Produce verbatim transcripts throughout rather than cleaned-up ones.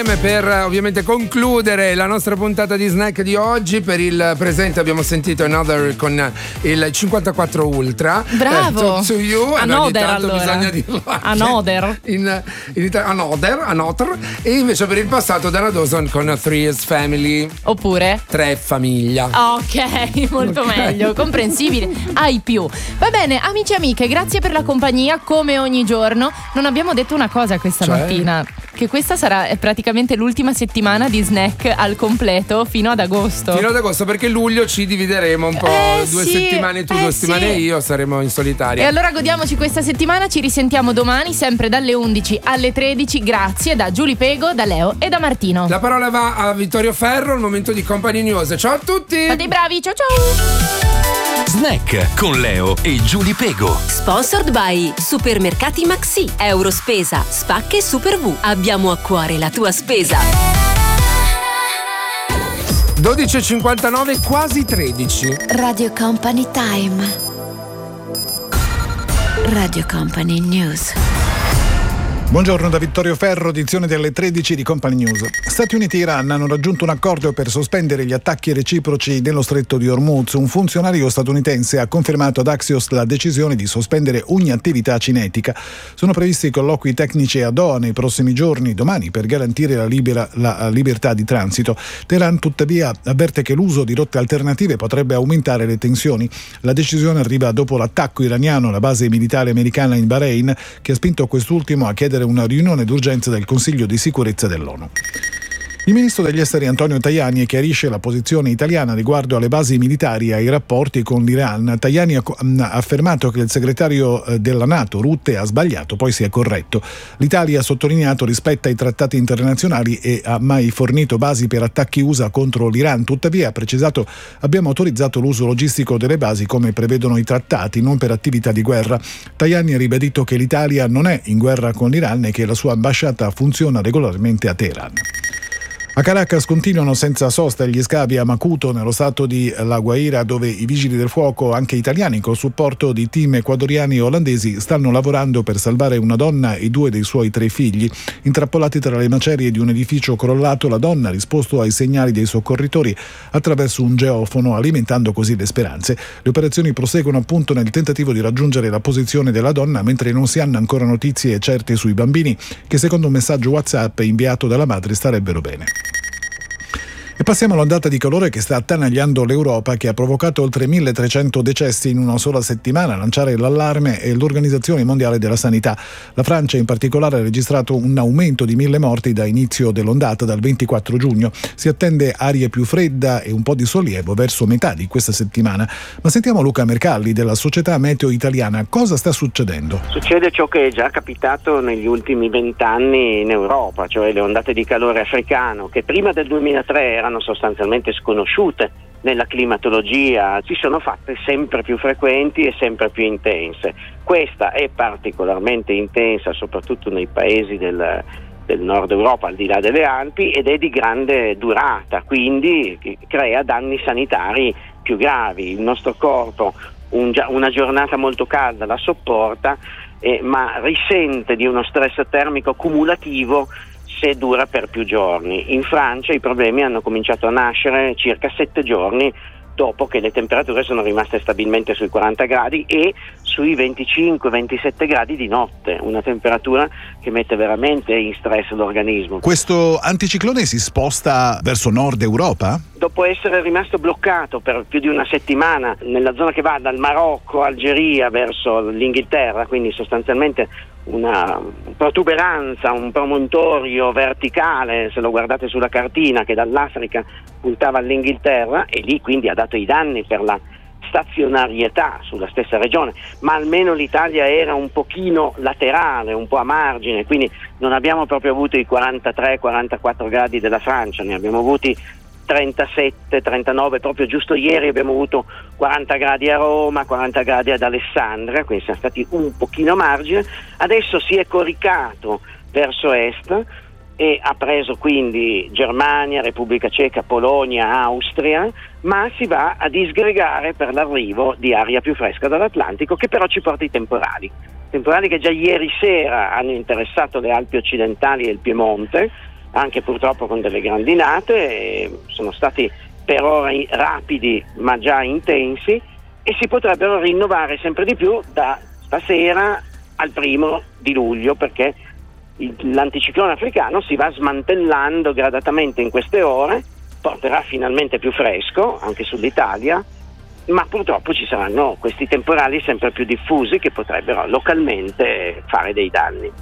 Per ovviamente concludere la nostra puntata di snack di oggi, per il presente abbiamo sentito Another con il cinquantaquattro Ultra. Bravo. Eh, to, to you. Another, allora. Bisogna dirlo Another. In, in Italia, Another, Another. E invece per il passato Dana Dawson con Three is Family. Oppure? Tre famiglia. Ok, molto okay. Meglio, comprensibile. Hai più. Va bene, amici e amiche, grazie per la compagnia come ogni giorno. Non abbiamo detto una cosa questa cioè? mattina, che questa sarà praticamente l'ultima settimana di snack al completo fino ad agosto. Fino ad agosto, perché luglio ci divideremo un po', eh, due sì, settimane tu, eh, due settimane sì. io, saremo in solitaria. E allora godiamoci questa settimana, ci risentiamo domani sempre dalle undici alle tredici. Grazie da Giulia Pego, da Leo e da Martino. La parola va a Vittorio Ferro, il momento di Company News. Ciao a tutti! Fate i bravi, ciao ciao! Snack con Leo e Giulia Pego. Sponsored by Supermercati Maxi, Eurospesa, Spacche e Super V. Abbiamo a cuore la tua spesa. dodici e cinquantanove, quasi tredici. Radio Company Time. Radio Company News. Buongiorno da Vittorio Ferro, edizione delle tredici di Company News. Stati Uniti e Iran hanno raggiunto un accordo per sospendere gli attacchi reciproci nello stretto di Hormuz. Un funzionario statunitense ha confermato ad Axios la decisione di sospendere ogni attività cinetica. Sono previsti colloqui tecnici a Doha nei prossimi giorni, domani, per garantire la, libera, la libertà di transito. Teheran tuttavia avverte che l'uso di rotte alternative potrebbe aumentare le tensioni. La decisione arriva dopo l'attacco iraniano alla base militare americana in Bahrain, che ha spinto quest'ultimo a chiedere una riunione d'urgenza del Consiglio di sicurezza dell'ONU. Il ministro degli esteri Antonio Tajani chiarisce la posizione italiana riguardo alle basi militari e ai rapporti con l'Iran. Tajani ha affermato che il segretario della NATO, Rutte, ha sbagliato, poi si è corretto. L'Italia, ha sottolineato, rispetta i trattati internazionali e ha mai fornito basi per attacchi U S A contro l'Iran. Tuttavia, ha precisato, abbiamo autorizzato l'uso logistico delle basi come prevedono i trattati, non per attività di guerra. Tajani ha ribadito che l'Italia non è in guerra con l'Iran e che la sua ambasciata funziona regolarmente a Teheran. A Caracas continuano senza sosta gli scavi a Macuto, nello stato di La Guaira, dove i vigili del fuoco, anche italiani, col supporto di team ecuadoriani e olandesi, stanno lavorando per salvare una donna e due dei suoi tre figli. Intrappolati tra le macerie di un edificio crollato, la donna ha risposto ai segnali dei soccorritori attraverso un geofono, alimentando così le speranze. Le operazioni proseguono appunto nel tentativo di raggiungere la posizione della donna, mentre non si hanno ancora notizie certe sui bambini, che secondo un messaggio WhatsApp inviato dalla madre starebbero bene. E passiamo all'ondata di calore che sta attanagliando l'Europa, che ha provocato oltre milletrecento decessi in una sola settimana. A lanciare l'allarme è l'Organizzazione Mondiale della Sanità. La Francia in particolare ha registrato un aumento di mille morti da inizio dell'ondata, dal ventiquattro giugno. Si attende aria più fredda e un po' di sollievo verso metà di questa settimana. Ma sentiamo Luca Mercalli della Società Meteo Italiana. Cosa sta succedendo? Succede ciò che è già capitato negli ultimi vent'anni in Europa, cioè le ondate di calore africano, che prima del duemilatré erano sostanzialmente sconosciute nella climatologia, si sono fatte sempre più frequenti e sempre più intense. Questa è particolarmente intensa soprattutto nei paesi del, del nord Europa, al di là delle Alpi, ed è di grande durata, quindi crea danni sanitari più gravi. Il nostro corpo un, una giornata molto calda la sopporta, eh, ma risente di uno stress termico cumulativo se dura per più giorni. In Francia i problemi hanno cominciato a nascere circa sette giorni dopo che le temperature sono rimaste stabilmente sui quaranta gradi e sui venticinque ventisette gradi di notte, una temperatura che mette veramente in stress l'organismo. Questo anticiclone si sposta verso nord Europa? Dopo essere rimasto bloccato per più di una settimana nella zona che va dal Marocco, Algeria verso l'Inghilterra, quindi sostanzialmente una protuberanza, un promontorio verticale, se lo guardate sulla cartina, che dall'Africa puntava all'Inghilterra, e lì quindi ha dato i danni per la stazionarietà sulla stessa regione, ma almeno l'Italia era un pochino laterale, un po' a margine, quindi non abbiamo proprio avuto i quarantatré quarantaquattro gradi della Francia, ne abbiamo avuti trentasette trentanove, proprio giusto ieri abbiamo avuto quaranta gradi a Roma, quaranta gradi ad Alessandria, quindi siamo stati un pochino a margine. Adesso si è coricato verso est e ha preso quindi Germania, Repubblica Ceca, Polonia, Austria, ma si va a disgregare per l'arrivo di aria più fresca dall'Atlantico, che però ci porta i temporali. Temporali che già ieri sera hanno interessato le Alpi occidentali e il Piemonte, anche purtroppo con delle grandinate, e sono stati per ora rapidi ma già intensi, e si potrebbero rinnovare sempre di più da stasera al primo di luglio, perché il, l'anticiclone africano si va smantellando gradatamente in queste ore, porterà finalmente più fresco anche sull'Italia, ma purtroppo ci saranno questi temporali sempre più diffusi che potrebbero localmente fare dei danni.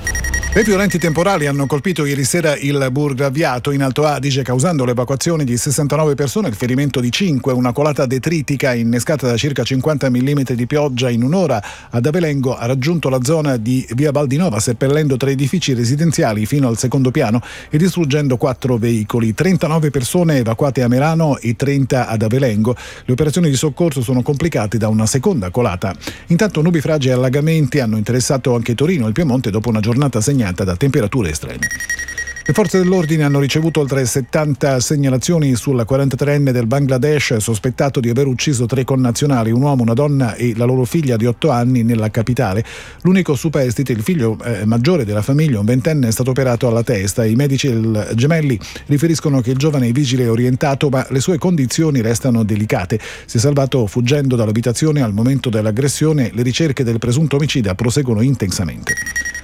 Le violenti temporali hanno colpito ieri sera il Burgraviato in Alto Adige, causando l'evacuazione di sessantanove persone, il ferimento di cinque. Una colata detritica innescata da circa cinquanta millimetri di pioggia in un'ora ad Avelengo ha raggiunto la zona di via Baldinova, seppellendo tre edifici residenziali fino al secondo piano e distruggendo quattro veicoli. trentanove persone evacuate a Merano e trenta ad Avelengo. Le operazioni di soccorso sono complicate da una seconda colata. Intanto nubifragi e allagamenti hanno interessato anche Torino e il Piemonte dopo una giornata segnata da temperature estreme. Le forze dell'ordine hanno ricevuto oltre settanta segnalazioni sul quarantatreenne del Bangladesh sospettato di aver ucciso tre connazionali, un uomo, una donna e la loro figlia di otto anni nella capitale. L'unico superstite, il figlio eh, maggiore della famiglia, un ventenne, è stato operato alla testa. I medici del Gemelli riferiscono che il giovane vigile è orientato, ma le sue condizioni restano delicate. Si è salvato fuggendo dall'abitazione al momento dell'aggressione. Le ricerche del presunto omicida proseguono intensamente.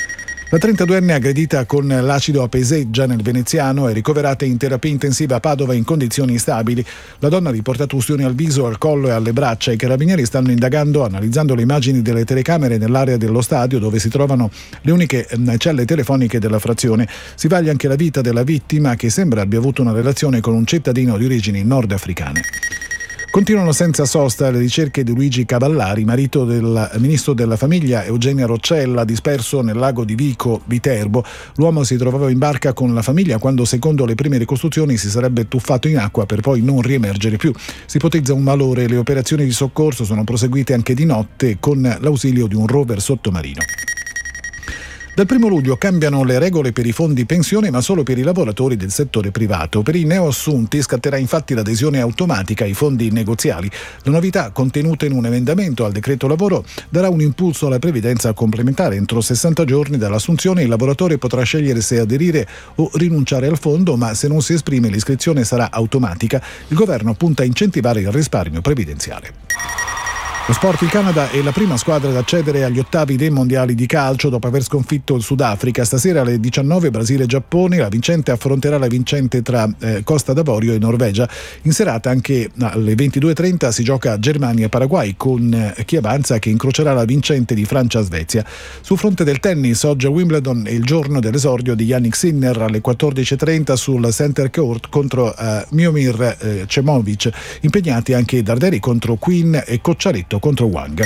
La trentaduenne aggredita con l'acido a Peseggia nel Veneziano è ricoverata in terapia intensiva a Padova in condizioni stabili. La donna ha riportato ustioni al viso, al collo e alle braccia. I carabinieri stanno indagando, analizzando le immagini delle telecamere nell'area dello stadio dove si trovano le uniche celle telefoniche della frazione. Si vaglia anche la vita della vittima, che sembra abbia avuto una relazione con un cittadino di origini nordafricane. Continuano senza sosta le ricerche di Luigi Cavallari, marito del ministro della famiglia Eugenia Roccella, disperso nel lago di Vico Viterbo. L'uomo si trovava in barca con la famiglia quando, secondo le prime ricostruzioni, si sarebbe tuffato in acqua per poi non riemergere più. Si ipotizza un malore. Le operazioni di soccorso sono proseguite anche di notte con l'ausilio di un rover sottomarino. Dal primo luglio cambiano le regole per i fondi pensione, ma solo per i lavoratori del settore privato. Per i neoassunti scatterà infatti l'adesione automatica ai fondi negoziali. La novità, contenuta in un emendamento al decreto lavoro, darà un impulso alla previdenza complementare. Entro sessanta giorni dall'assunzione il lavoratore potrà scegliere se aderire o rinunciare al fondo, ma se non si esprime l'iscrizione sarà automatica. Il governo punta a incentivare il risparmio previdenziale. Lo sport: il Canada è la prima squadra ad accedere agli ottavi dei mondiali di calcio dopo aver sconfitto il Sudafrica. Stasera alle diciannove Brasile-Giappone, la vincente affronterà la vincente tra eh, Costa d'Avorio e Norvegia. In serata anche alle ventidue e trenta si gioca Germania-Paraguay con eh, chi avanza che incrocerà la vincente di Francia-Svezia. Sul fronte del tennis, oggi a Wimbledon è il giorno dell'esordio di Jannik Sinner alle quattordici e trenta sul Center Court contro eh, Miomir eh, Cemovic. Impegnati anche Darderi contro Quinn e Cocciaretto contro Wang.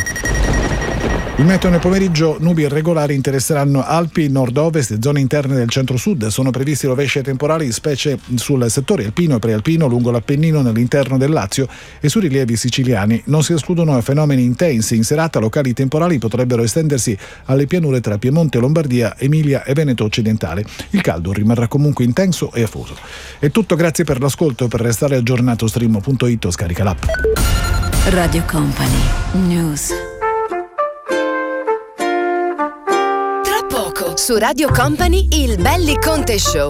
Il meteo nel pomeriggio: nubi irregolari interesseranno Alpi, nord-ovest e zone interne del centro-sud. Sono previsti rovesci e temporali, specie sul settore alpino e prealpino, lungo l'Appennino, nell'interno del Lazio e sui rilievi siciliani. Non si escludono fenomeni intensi. In serata locali temporali potrebbero estendersi alle pianure tra Piemonte, Lombardia, Emilia e Veneto occidentale. Il caldo rimarrà comunque intenso e afoso. È tutto, grazie per l'ascolto. Per restare aggiornato stream punto it o scarica l'app. Radio Company News. Tra poco su Radio Company il Belli Conte Show.